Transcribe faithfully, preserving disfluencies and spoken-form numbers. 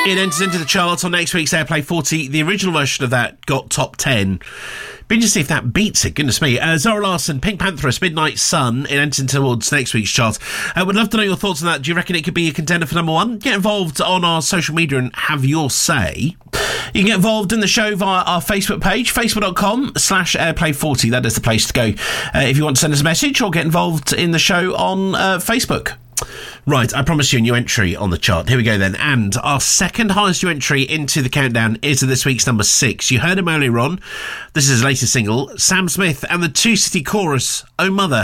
It enters into the charts on next week's Airplay forty. The original version of that got top ten. Be interested to see if that beats it. Goodness me. Uh, Zara Larsson, Pink Pantheress, Midnight Sun. It enters towards next week's chart. I uh, would love to know your thoughts on that. Do you reckon it could be a contender for number one? Get involved on our social media and have your say. You can get involved in the show via our Facebook page, facebook.com slash airplay40. That is the place to go uh, if you want to send us a message or get involved in the show on uh, Facebook. Right, I promise you a new entry on the chart. Here we go then. And our second highest new entry into the countdown is this week's number six. You heard him earlier on. This is his latest single, Sam Smith and the Two City Chorus, Oh Mother.